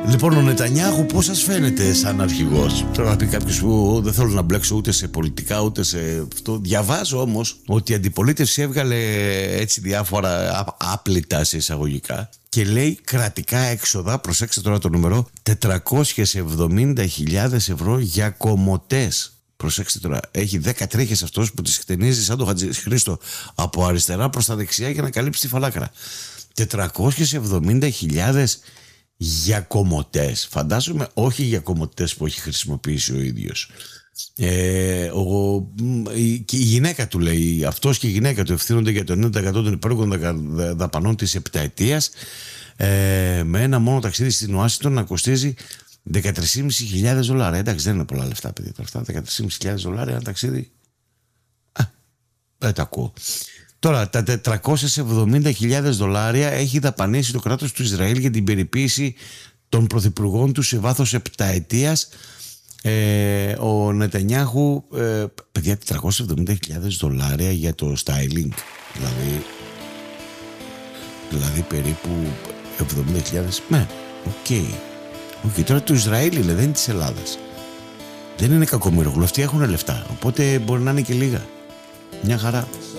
Λοιπόν, ο Νετανιάχου πώς σας φαίνεται σαν αρχηγός? Τώρα θα πει κάποιος που δεν θέλω να μπλέξω ούτε σε πολιτικά ούτε σε αυτό. Διαβάζω όμως ότι η αντιπολίτευση έβγαλε έτσι διάφορα άπλυτα σε εισαγωγικά και λέει κρατικά έξοδα, προσέξτε τώρα το νούμερο, 470.000 ευρώ για κομμωτές. Προσέξτε τώρα, έχει 10 τρίχες αυτός που τις χτενίζει σαν το Χατζηχρήστο από αριστερά προς τα δεξιά για να καλύψει τη φαλάκρα. 470.000 για κομμωτές. Φαντάζομαι όχι για κομμωτές που έχει χρησιμοποιήσει ο ίδιος. Και η γυναίκα του λέει, αυτός και η γυναίκα του ευθύνονται για το 90% των υπέροχων δαπανών της επταετίας, με ένα μόνο ταξίδι στην Ουάσιγκτον να κοστίζει $13.500. Εντάξει, δεν είναι πολλά λεφτά, παιδιά. Αυτά $13.500 ένα ταξίδι. Δεν τα ακούω. Τώρα, τα $470.000 έχει δαπανίσει το κράτος του Ισραήλ για την περιποίηση των πρωθυπουργών του σε βάθος επταετίας. Ο Νετανιάχου, παιδιά, $470.000 για το styling. Δηλαδή περίπου 70.000. Ναι, οκ. Τώρα του Ισραήλ είναι, δεν είναι της Ελλάδας. Δεν είναι κακομοίρογλου. Αυτοί έχουν λεφτά. Οπότε μπορεί να είναι και λίγα. Μια χαρά.